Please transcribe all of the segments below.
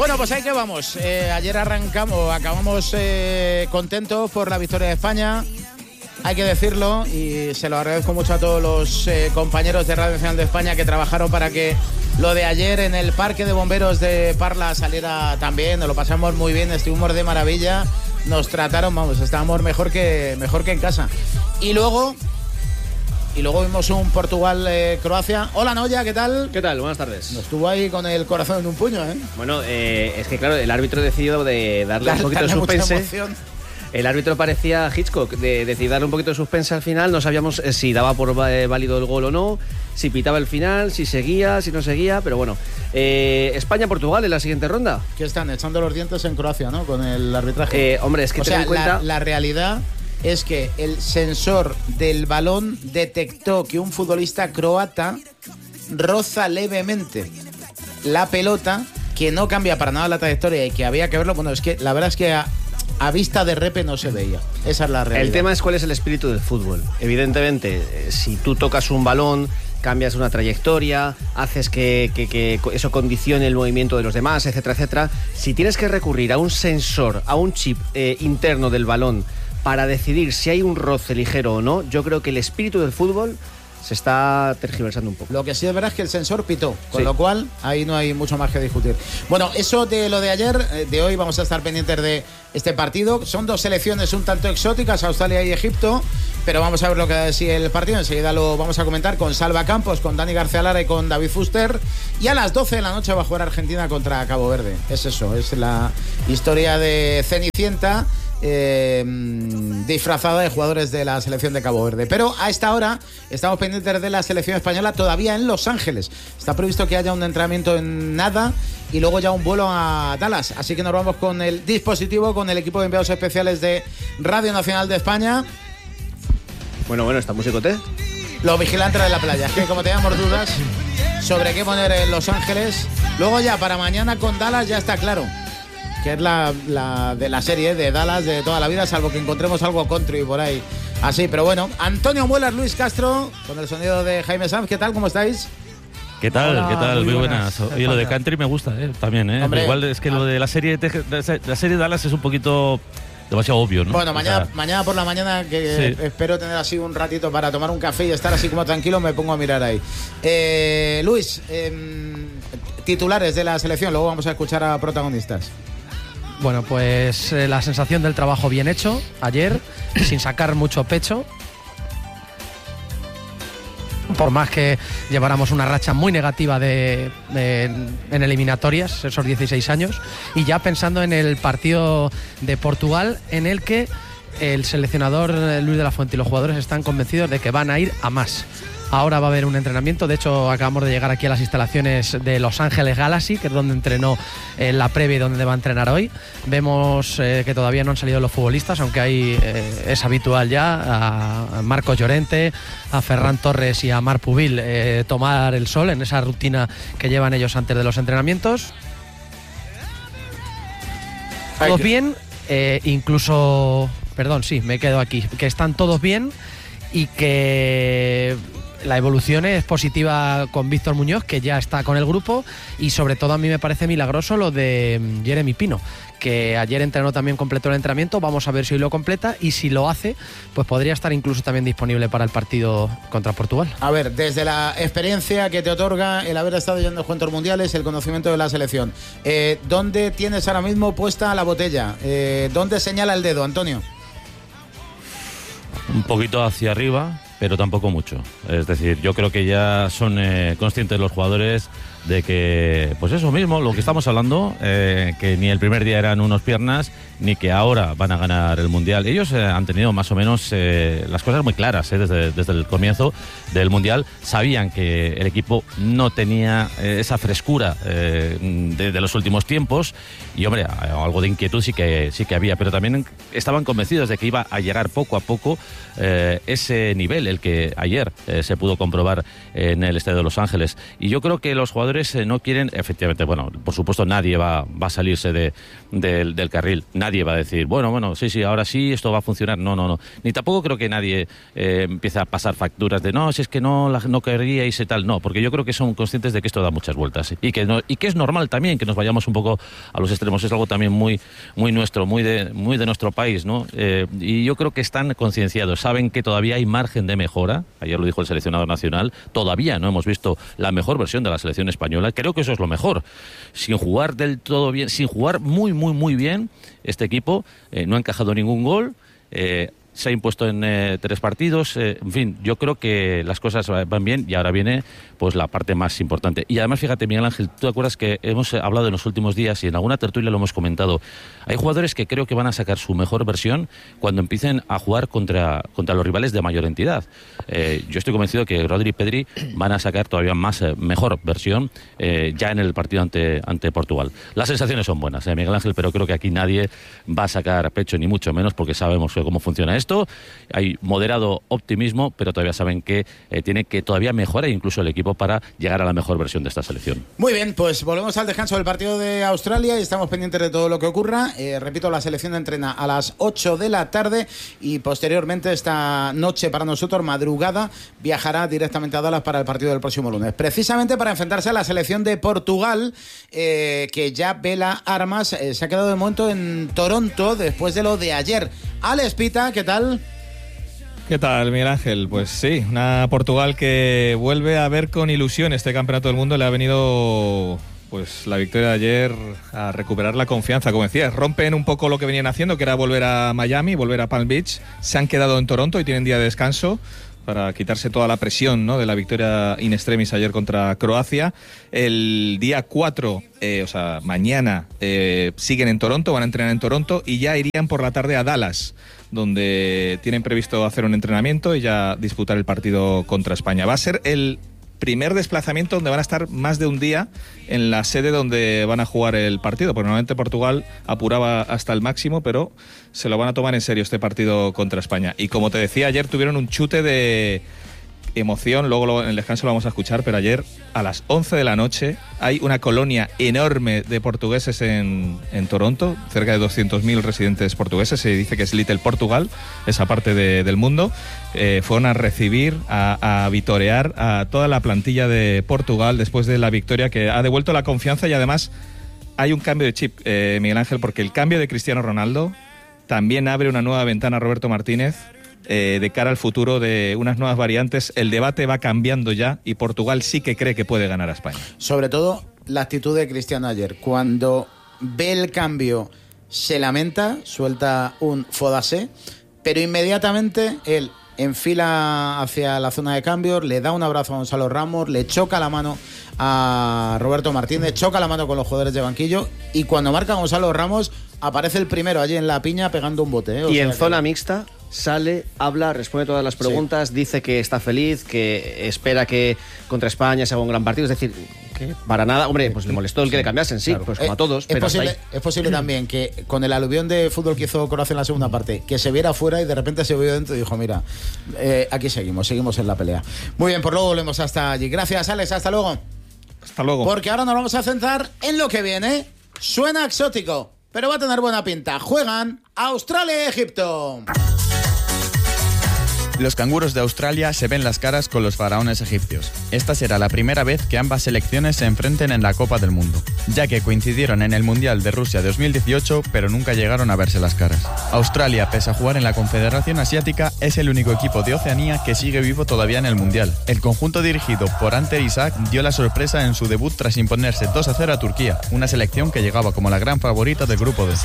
Bueno, pues ahí que vamos. Ayer acabamos contentos por la victoria de España. Hay que decirlo, y se lo agradezco mucho a todos los compañeros de Radio Nacional de España que trabajaron para que lo de ayer en el Parque de Bomberos de Parla saliera tan bien. Nos lo pasamos muy bien, estuvimos de maravilla. Nos trataron, estábamos mejor que en casa. Y luego vimos un Portugal-Croacia. Hola, Noya, ¿qué tal? ¿Qué tal? Buenas tardes. Nos estuvo ahí con el corazón en un puño, ¿eh? Bueno, es que claro, el árbitro decidió de darle un poquito de suspense. El árbitro parecía Hitchcock, de decidir darle un poquito de suspense al final. No sabíamos si daba por válido el gol o no, si pitaba el final, si seguía, si no seguía, pero bueno. España-Portugal en la siguiente ronda. Que están echando los dientes en Croacia, ¿no? Con el arbitraje. Hombre, es que ten en cuenta... La realidad es que el sensor del balón detectó que un futbolista croata roza levemente la pelota, que no cambia para nada la trayectoria y que había que verlo. Bueno, es que la verdad es que a vista de repe no se veía. Esa es la realidad. El tema es cuál es el espíritu del fútbol. Evidentemente, si tú tocas un balón, cambias una trayectoria, haces que eso condicione el movimiento de los demás, etcétera, etcétera. Si tienes que recurrir a un sensor, a un chip interno del balón para decidir si hay un roce ligero o no, yo creo que el espíritu del fútbol se está tergiversando un poco. Lo que sí es verdad es que el sensor pitó, con lo cual ahí no hay mucho más que discutir. Bueno, eso de lo de ayer, de hoy vamos a estar pendientes de este partido. Son dos selecciones un tanto exóticas, Australia y Egipto, pero vamos a ver lo que da de sí el partido. Enseguida lo vamos a comentar con Salva Campos, con Dani García Lara y con David Fuster. Y a las 12 de la noche va a jugar Argentina contra Cabo Verde. Es eso, es la historia de Cenicienta, disfrazada de jugadores de la selección de Cabo Verde. Pero a esta hora estamos pendientes de la selección española todavía en Los Ángeles. Está previsto que haya un entrenamiento en nada y luego ya un vuelo a Dallas. Así que nos vamos con el dispositivo, con el equipo de enviados especiales de Radio Nacional de España. Bueno, está musicote. Los vigilantes de la playa. Es que como teníamos dudas sobre qué poner en Los Ángeles, luego ya para mañana con Dallas ya está claro, que es la de la serie de Dallas de toda la vida, salvo que encontremos algo country por ahí. Así, pero bueno. Antonio Muelas, Luis Castro, con el sonido de Jaime Sanz. ¿Qué tal? ¿Cómo estáis? ¿Qué tal? Hola, ¿Qué tal? Muy buenas. Oye, lo de country me gusta, también, Hombre, igual es que lo de la serie de Dallas es un poquito demasiado obvio, ¿no? Bueno, mañana por la mañana, que sí, espero tener así un ratito para tomar un café y estar así como tranquilo, me pongo a mirar ahí. Luis, titulares de la selección, luego vamos a escuchar a protagonistas. Bueno, pues la sensación del trabajo bien hecho ayer, sin sacar mucho pecho. Por más que lleváramos una racha muy negativa en eliminatorias, esos 16 años, y ya pensando en el partido de Portugal, en el que el seleccionador Luis de la Fuente y los jugadores están convencidos de que van a ir a más. Ahora va a haber un entrenamiento. De hecho, acabamos de llegar aquí a las instalaciones de Los Ángeles Galaxy, que es donde entrenó en la previa y donde va a entrenar hoy. Vemos que todavía no han salido los futbolistas, aunque es habitual ya a Marcos Llorente, a Ferran Torres y a Marc Pubil tomar el sol en esa rutina que llevan ellos antes de los entrenamientos. Todos bien, incluso... Perdón, sí, me quedo aquí. Que están todos bien y que... la evolución es positiva con Víctor Muñoz, que ya está con el grupo, y sobre todo a mí me parece milagroso lo de Jeremy Pino, que ayer entrenó también, completó el entrenamiento. Vamos a ver si hoy lo completa, y si lo hace, pues podría estar incluso también disponible para el partido contra Portugal. A ver, desde la experiencia que te otorga el haber estado yendo a Juegos Mundiales, el conocimiento de la selección, ¿dónde tienes ahora mismo puesta la botella? ¿Dónde señala el dedo, Antonio? Un poquito hacia arriba, pero tampoco mucho. Es decir, yo creo que ya son conscientes los jugadores de que, pues eso mismo, lo que estamos hablando, que ni el primer día eran unos piernas, ni que ahora van a ganar el Mundial. Ellos han tenido más o menos las cosas muy claras desde el comienzo del Mundial. Sabían que el equipo no tenía esa frescura de los últimos tiempos, y hombre, algo de inquietud sí que había, pero también estaban convencidos de que iba a llegar poco a poco ese nivel, el que ayer se pudo comprobar en el Estadio de Los Ángeles. Y yo creo que los jugadores jugadores no quieren, efectivamente, bueno, por supuesto nadie va a salirse del carril, nadie va a decir, bueno, sí, ahora sí, esto va a funcionar, no, ni tampoco creo que nadie empiece a pasar facturas de no, si es que no queríais y tal, no, porque yo creo que son conscientes de que esto da muchas vueltas y que es normal también que nos vayamos un poco a los extremos, es algo también muy nuestro, muy de nuestro país, ¿no? Y yo creo que están concienciados, saben que todavía hay margen de mejora, ayer lo dijo el seleccionador nacional, todavía no hemos visto la mejor versión de la selección española, creo que eso es lo mejor, sin jugar del todo bien, sin jugar muy bien, este equipo no ha encajado ningún gol, se ha impuesto en 3 partidos, en fin, yo creo que las cosas van bien y ahora viene pues la parte más importante. Y además, fíjate, Miguel Ángel, tú te acuerdas que hemos hablado en los últimos días y en alguna tertulia lo hemos comentado, hay jugadores que creo que van a sacar su mejor versión cuando empiecen a jugar contra los rivales de mayor entidad. Yo estoy convencido que Rodri y Pedri van a sacar todavía mejor versión ya en el partido ante Portugal. Las sensaciones son buenas, Miguel Ángel, pero creo que aquí nadie va a sacar pecho, ni mucho menos, porque sabemos cómo funciona esto. Hay moderado optimismo, pero todavía saben que tiene que todavía mejorar incluso el equipo para llegar a la mejor versión de esta selección. Muy bien, pues volvemos al descanso del partido de Australia y estamos pendientes de todo lo que ocurra. Repito, la selección entrena a las 8 de la tarde y posteriormente esta noche para nosotros, madrugada, viajará directamente a Dallas para el partido del próximo lunes. Precisamente para enfrentarse a la selección de Portugal, que ya vela armas, se ha quedado de momento en Toronto después de lo de ayer. Alex Pita, ¿qué tal? ¿Qué tal, Miguel Ángel? Pues sí, una Portugal que vuelve a ver con ilusión este campeonato del mundo. Le ha venido pues la victoria de ayer a recuperar la confianza. Como decías, rompen un poco lo que venían haciendo, que era volver a Miami, volver a Palm Beach. Se han quedado en Toronto y tienen día de descanso para quitarse toda la presión, ¿no?, de la victoria in extremis ayer contra Croacia. El día 4, o sea, mañana, siguen en Toronto, van a entrenar en Toronto y ya irían por la tarde a Dallas, donde tienen previsto hacer un entrenamiento y ya disputar el partido contra España. Va a ser el primer desplazamiento donde van a estar más de un día en la sede donde van a jugar el partido, porque normalmente Portugal apuraba hasta el máximo, pero se lo van a tomar en serio este partido contra España. Y como te decía, ayer tuvieron un chute de emoción, luego en el descanso lo vamos a escuchar, pero ayer a las 11 de la noche hay una colonia enorme de portugueses en Toronto, cerca de 200.000 residentes portugueses, se dice que es Little Portugal, esa parte del mundo. Fueron a recibir, a vitorear a toda la plantilla de Portugal después de la victoria que ha devuelto la confianza, y además hay un cambio de chip, Miguel Ángel, porque el cambio de Cristiano Ronaldo también abre una nueva ventana a Roberto Martínez de cara al futuro de unas nuevas variantes. El debate va cambiando ya y Portugal sí que cree que puede ganar a España. Sobre todo la actitud de Cristiano ayer. Cuando ve el cambio se lamenta, suelta un fodase, pero inmediatamente él enfila hacia la zona de cambios, le da un abrazo a Gonzalo Ramos, le choca la mano a Roberto Martínez, choca la mano con los jugadores de banquillo, y cuando marca Gonzalo Ramos aparece el primero allí en la piña pegando un bote. Y en zona mixta sale, habla, responde todas las preguntas, sí. Dice que está feliz, que espera que contra España se haga un gran partido, es decir, que para nada, hombre, pues le molestó el que le cambiasen, sí, claro. Pues como a todos. Es posible también que con el aluvión de fútbol que hizo Croacia en la segunda parte, que se viera fuera y de repente se vio dentro y dijo, mira, aquí seguimos en la pelea. Muy bien, pues luego volvemos hasta allí. Gracias, Alex, hasta luego. Hasta luego. Porque ahora nos vamos a centrar en lo que viene. Suena exótico, pero va a tener buena pinta. Juegan Australia y Egipto. Los canguros de Australia se ven las caras con los faraones egipcios. Esta será la primera vez que ambas selecciones se enfrenten en la Copa del Mundo, ya que coincidieron en el Mundial de Rusia 2018, pero nunca llegaron a verse las caras. Australia, pese a jugar en la Confederación Asiática, es el único equipo de Oceanía que sigue vivo todavía en el Mundial. El conjunto dirigido por Ante Isaac dio la sorpresa en su debut tras imponerse 2-0 a Turquía, una selección que llegaba como la gran favorita del grupo D.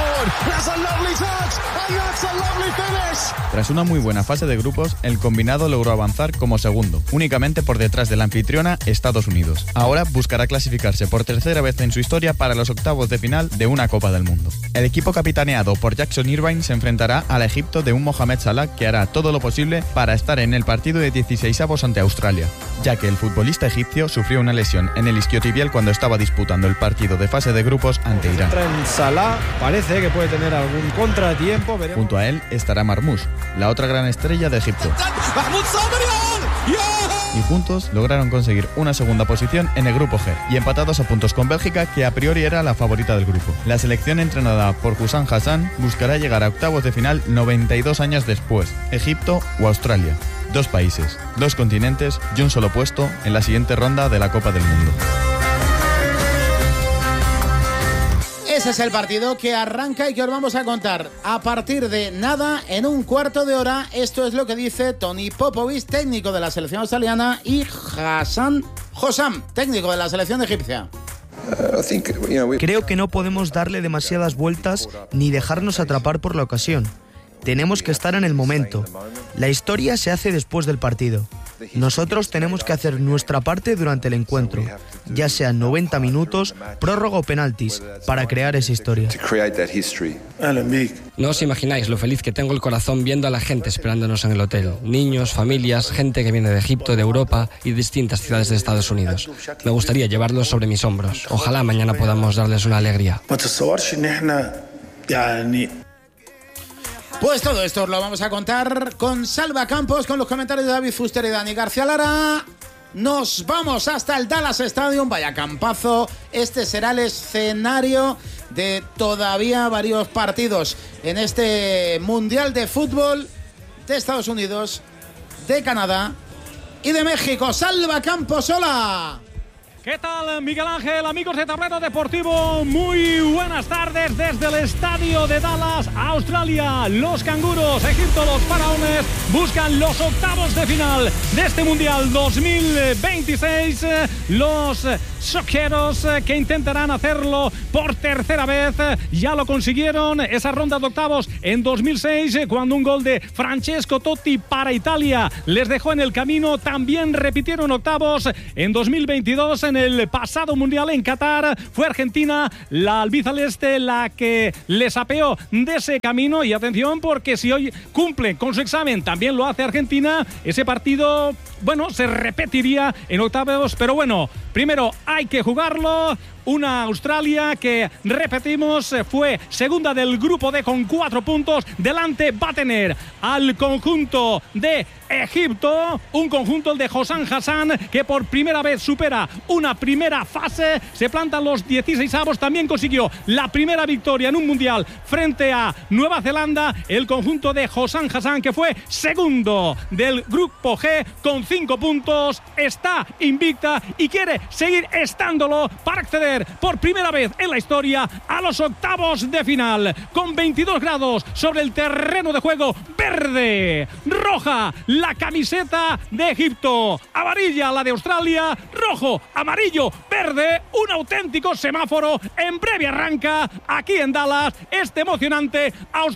Tras una muy buena fase de grupos, el combinado logró avanzar como segundo, únicamente por detrás de la anfitriona Estados Unidos. Ahora buscará clasificarse por tercera vez en su historia para los octavos de final de una Copa del Mundo. El equipo capitaneado por Jackson Irvine se enfrentará al Egipto de un Mohamed Salah que hará todo lo posible para estar en el partido de 16avos ante Australia, ya que el futbolista egipcio sufrió una lesión en el isquiotibial cuando estaba disputando el partido de fase de grupos ante Irán. Salah parece que puede tener algún contratiempo. Junto a él estará Marmoush, la otra gran estrella de Egipto. Y juntos lograron conseguir una segunda posición en el grupo G y empatados a puntos con Bélgica, que a priori era la favorita del grupo. La selección entrenada por Husam Hassan buscará llegar a octavos de final 92 años después, Egipto o Australia. 2 países, 2 continentes y un solo puesto en la siguiente ronda de la Copa del Mundo. Ese es el partido que arranca y que os vamos a contar a partir de nada, en un cuarto de hora. Esto es lo que dice Tony Popovic, técnico de la selección australiana, y Hassan Hossam, técnico de la selección egipcia. Creo que no podemos darle demasiadas vueltas ni dejarnos atrapar por la ocasión. Tenemos que estar en el momento. La historia se hace después del partido. Nosotros tenemos que hacer nuestra parte durante el encuentro, ya sean 90 minutos, prórroga o penaltis, para crear esa historia. No os imagináis lo feliz que tengo el corazón viendo a la gente esperándonos en el hotel. Niños, familias, gente que viene de Egipto, de Europa y de distintas ciudades de Estados Unidos. Me gustaría llevarlos sobre mis hombros. Ojalá mañana podamos darles una alegría. Pues todo esto os lo vamos a contar con Salva Campos, con los comentarios de David Fuster y Dani García Lara. Nos vamos hasta el Dallas Stadium. Vaya campazo. Este será el escenario de todavía varios partidos en este Mundial de Fútbol de Estados Unidos, de Canadá y de México. Salva Campos, hola. ¿Qué tal, Miguel Ángel? Amigos de Tablero Deportivo, muy buenas tardes desde el estadio de Dallas, Australia. Los canguros, Egipto, los faraones buscan los octavos de final de este Mundial 2026. Los soqueros que intentarán hacerlo por tercera vez ya lo consiguieron, esa ronda de octavos en 2006, cuando un gol de Francesco Totti para Italia les dejó en el camino. También repitieron octavos en 2022 en el pasado Mundial en Qatar. Fue Argentina, la albiceleste, la que les apeó de ese camino. Y atención, porque si hoy cumple con su examen, también lo hace Argentina, ese partido, bueno, se repetiría en octavos. Pero bueno, primero hay que jugarlo. Una Australia que, repetimos, fue segunda del grupo D con 4 puntos. Delante va a tener al conjunto de Egipto, un conjunto, el de Hossam Hassan, que por primera vez supera una primera fase, se plantan los 16avos. También consiguió la primera victoria en un mundial frente a Nueva Zelanda, el conjunto de Hossam Hassan, que fue segundo del grupo G con 5 puntos. Está invicta y quiere seguir estándolo para acceder por primera vez en la historia a los octavos de final. Con 22 grados sobre el terreno de juego, verde, roja la camiseta de Egipto, amarilla la de Australia, rojo, amarillo, verde, un auténtico semáforo. En breve arranca aquí en Dallas este emocionante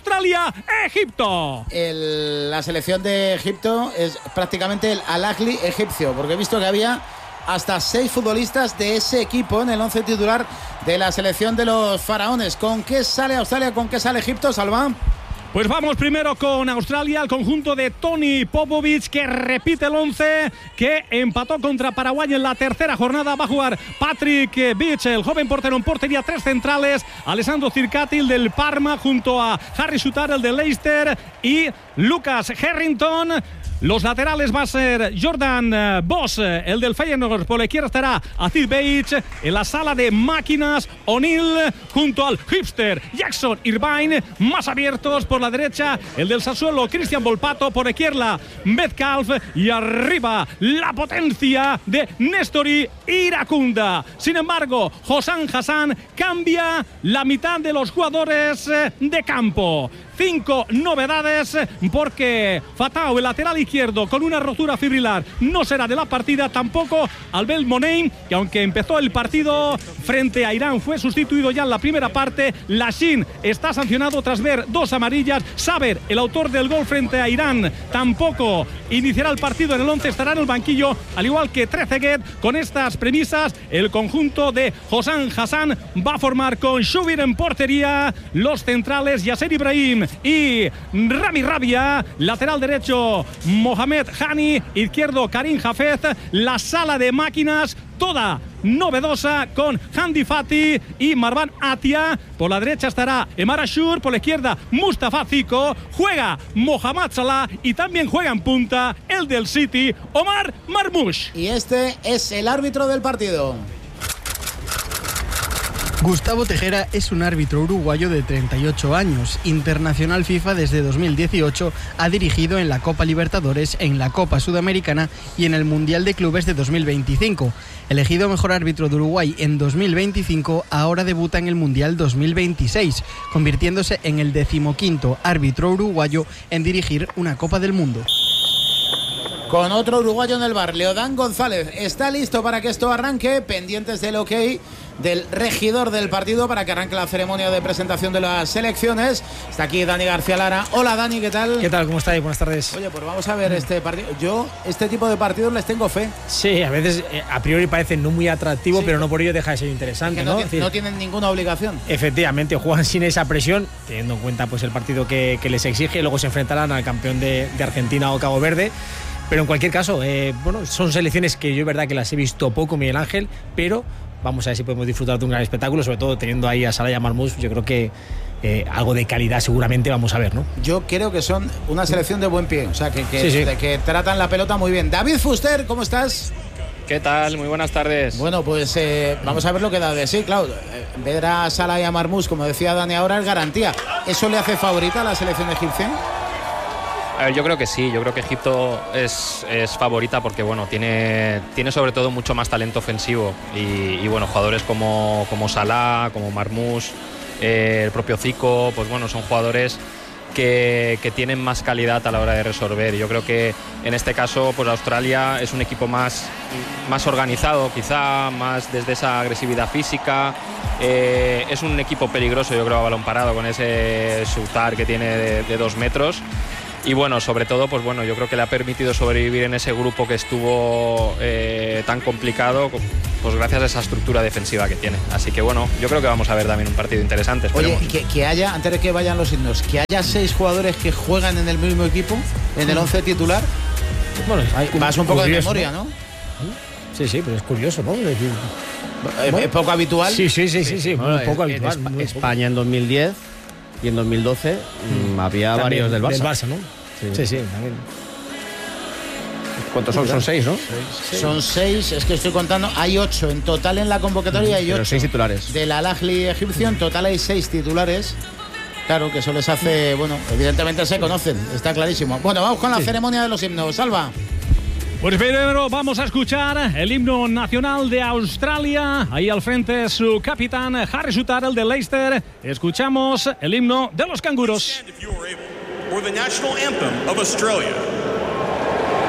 Australia-Egipto. La selección de Egipto es prácticamente el Al-Ahly egipcio, porque he visto que había hasta 6 futbolistas de ese equipo en el 11 titular de la selección de los faraones. ¿Con qué sale Australia? ¿Con qué sale Egipto, Salva? Pues vamos primero con Australia, el conjunto de Tony Popovic, que repite el 11, que empató contra Paraguay en la tercera jornada. Va a jugar Patrick Beach, el joven portero, en portería. 3 centrales, Alessandro Circati, el del Parma, junto a Harry Sutar, el del Leicester, y Lucas Harrington. Los laterales va a ser Jordan Boss, el del Feyenoord. Por la izquierda estará Aziz Beich. En la sala de máquinas, O'Neill junto al hipster Jackson Irvine. Más abiertos por la derecha, el del Sassuolo, Cristian Volpato. Por la izquierda, Metcalf. Y arriba, la potencia de Nestori Iracunda. Sin embargo, Hossam Hassan cambia la mitad de los jugadores de campo. 5 novedades, porque Fatau, el lateral izquierdo, con una rotura fibrilar, no será de la partida. Tampoco Albel Moneim, que aunque empezó el partido frente a Irán, fue sustituido ya en la primera parte. Lashin está sancionado tras ver 2 amarillas. Saber, el autor del gol frente a Irán, tampoco iniciará el partido en el 11, estará en el banquillo, al igual que Trezeguet. Con estas premisas, el conjunto de Hossam Hassan va a formar con Shubir en portería, los centrales Yasser Ibrahim y Rami Rabia, lateral derecho Mohamed Hani, izquierdo Karim Hafez, la sala de máquinas toda novedosa con Hamdi Fati y Marwan Atia. Por la derecha estará Emar Ashur, por la izquierda Mustafa Zico, juega Mohamed Salah y también juega en punta el del City, Omar Marmoush. Y este es el árbitro del partido. Gustavo Tejera es un árbitro uruguayo de 38 años, internacional FIFA desde 2018, ha dirigido en la Copa Libertadores, en la Copa Sudamericana y en el Mundial de Clubes de 2025. Elegido mejor árbitro de Uruguay en 2025, ahora debuta en el Mundial 2026, convirtiéndose en el 15º árbitro uruguayo en dirigir una Copa del Mundo. Con otro uruguayo en el bar, Leodán González está listo para que esto arranque, pendientes del ok del regidor del partido para que arranque la ceremonia de presentación de las selecciones. Está aquí Dani García Lara. Hola Dani, ¿qué tal? ¿Qué tal? ¿Cómo estáis? Buenas tardes. Oye, pues vamos a ver este partido. Yo, este tipo de partidos les tengo fe. Sí, a veces a priori parecen no muy atractivos, sí, pero no por ello deja de ser interesante, ¿no? No tienen ninguna obligación. Efectivamente, juegan sin esa presión, teniendo en cuenta pues el partido que les exige, y luego se enfrentarán al campeón de Argentina o Cabo Verde. Pero en cualquier caso, bueno, son selecciones que yo es verdad que las he visto poco, Miguel Ángel, pero vamos a ver si podemos disfrutar de un gran espectáculo, sobre todo teniendo ahí a Salah y a Marmoush. Yo creo que algo de calidad seguramente vamos a ver, ¿no? Yo creo que son una selección de buen pie, o sea, que tratan la pelota muy bien. David Fuster, ¿cómo estás? ¿Qué tal? Muy buenas tardes. Bueno, pues vamos a ver lo que da de sí, claro. Ver a Salah y a Marmoush, como decía Dani ahora, es garantía. ¿Eso le hace favorita a la selección egipcia? A ver, yo creo que sí, yo creo que Egipto es favorita porque bueno, tiene sobre todo mucho más talento ofensivo y bueno, jugadores como Salah, como Marmoush, el propio Zico, pues bueno, son jugadores que tienen más calidad a la hora de resolver. Yo creo que en este caso pues Australia es un equipo más organizado, quizá más desde esa agresividad física. Es un equipo peligroso, yo creo, a balón parado, con ese chutar que tiene de 2 metros. Y bueno, sobre todo, pues bueno, yo creo que le ha permitido sobrevivir en ese grupo que estuvo tan complicado, pues gracias a esa estructura defensiva que tiene. Así que bueno, yo creo que vamos a ver también un partido interesante. Oye, que haya, antes de que vayan los himnos, que haya 6 jugadores que juegan en el mismo equipo, en el 11 titular. Bueno, vas un poco de memoria, ¿no? Sí, pero es curioso, ¿no? ¿Es poco habitual? Sí, bueno, poco habitual. España en 2010 y en 2012 había también varios del Barça. Del Barça, ¿no? Sí, también. ¿Cuántos son? Son 6, ¿no? Son 6, es que estoy contando. Hay 8 en total en la convocatoria, hay 8. 6 titulares. Del Al-Ahly egipcio, en total hay 6 titulares. Claro, que eso les hace, bueno, evidentemente se conocen, está clarísimo. Bueno, vamos con la ceremonia de los himnos. Salva. Pues primero vamos a escuchar el himno nacional de Australia. Ahí al frente su capitán Harry Souttar, el de Leicester. Escuchamos el himno de los canguros. For the national anthem of Australia.